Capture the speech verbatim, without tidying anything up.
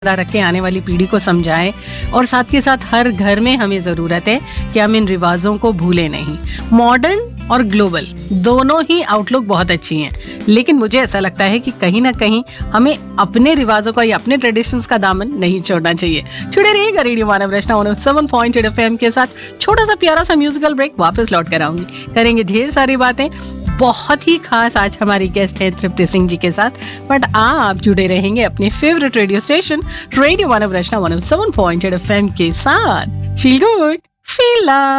रख के आने वाली पीढ़ी को समझाएं और साथ के साथ हर घर में हमें जरूरत है कि हम इन रिवाजों को भूलें नहीं। मॉडर्न और ग्लोबल दोनों ही आउटलुक बहुत अच्छी हैं, लेकिन मुझे ऐसा लगता है कि कहीं ना कहीं हमें अपने रिवाजों का या अपने ट्रेडिशंस का दामन नहीं छोड़ना चाहिए। जुड़े रहिएगा रेडियो मानव रचना one seven point eight FM के साथ। छोटा सा प्यारा सा म्यूजिकल ब्रेक, वापस लौट कर आऊंगी, करेंगे ढेर सारी बातें। बहुत ही खास आज हमारी गेस्ट है तृप्ति सिंह जी के साथ, बट आप जुड़े रहेंगे अपने फेवरेट रेडियो स्टेशन रेडियो मानव रचना one seven point eight FM के साथ। Feel good, feel love.